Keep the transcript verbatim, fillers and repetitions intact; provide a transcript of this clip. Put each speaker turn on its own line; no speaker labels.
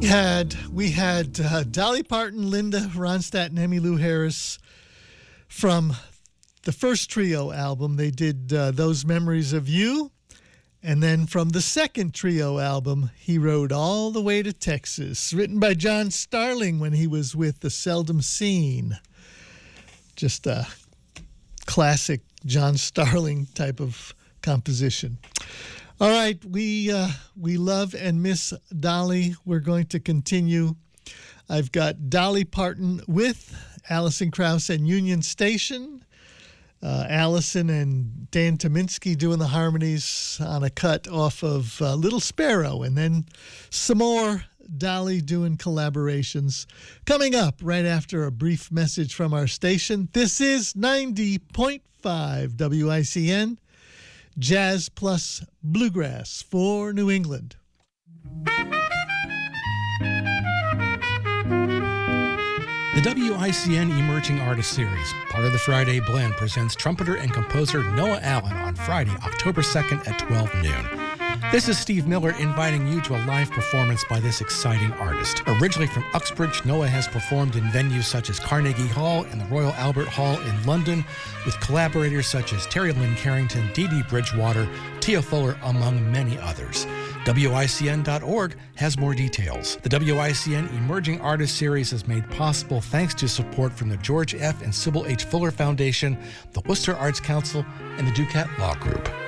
had we had uh, Dolly Parton, Linda Ronstadt, and Emmylou Harris from the first trio album. They did uh, Those Memories of You. And then from the second trio album, He Rode All the Way to Texas, written by John Starling when he was with The Seldom Seen. Just a classic John Starling type of composition. All right, we uh, we love and miss Dolly. We're going to continue. I've got Dolly Parton with Alison Krauss and Union Station. Uh, Allison and Dan Tominski doing the harmonies on a cut off of uh, Little Sparrow, and then some more Dolly doing collaborations. Coming up right after a brief message from our station, this is ninety point five W I C N, Jazz Plus Bluegrass for New England.
The W I C N Emerging Artist Series, part of the Friday Blend, presents trumpeter and composer Noah Allen on Friday, October second at twelve noon. This is Steve Miller inviting you to a live performance by this exciting artist. Originally from Uxbridge, Noah has performed in venues such as Carnegie Hall and the Royal Albert Hall in London, with collaborators such as Terry Lynn Carrington, Dee Dee Bridgewater, Tia Fuller, among many others. W I C N dot org has more details. The W I C N Emerging Artist Series is made possible thanks to support from the George F. and Sybil H. Fuller Foundation, the Worcester Arts Council, and the Ducat Law Group.